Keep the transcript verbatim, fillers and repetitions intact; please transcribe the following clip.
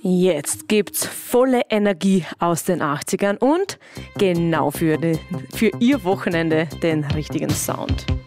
Jetzt gibt's volle Energie aus den achtzigern und genau für, die, für Ihr Wochenende den richtigen Sound.